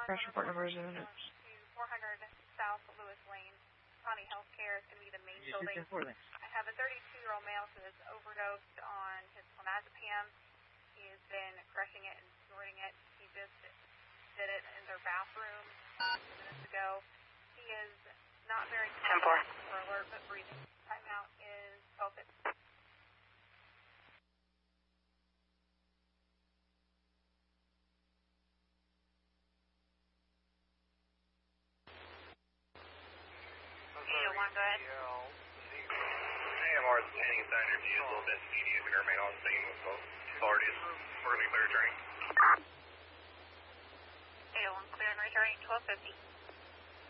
Crash report number is in it. 400 South Lewis Lane. County Healthcare is going to be the main building. I have a 32-year-old male who has overdosed on his clonazepam. He has been crushing it and snorting it. He just did it in their bathroom a few minutes ago. He is not very conscious or alert, but breathing. Timeout is 12:50. Go ahead. AMR is planning a sign review, a little bit speedy, and remain on scene with both authorities. Early clear train. 801 clear and returning 12:50.